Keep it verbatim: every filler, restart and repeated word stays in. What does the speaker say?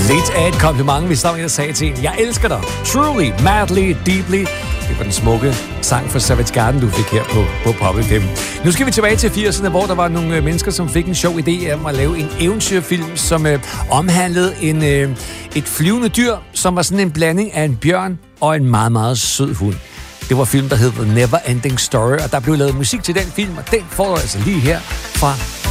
Lidt af et kompliment, hvis der var en, der sagde til en, jeg elsker dig. Truly, madly, deeply. Det var den smukke sang fra Savage Garden, du fik her på, på Pop F M. Nu skal vi tilbage til firserne, hvor der var nogle mennesker, som fik en sjov idé om at lave en eventyrfilm, som øh, omhandlede en, øh, et flyvende dyr, som var sådan en blanding af en bjørn og en meget, meget sød hund. Det var film, der hed The Never Ending Story, og der blev lavet musik til den film, og den får du altså lige her fra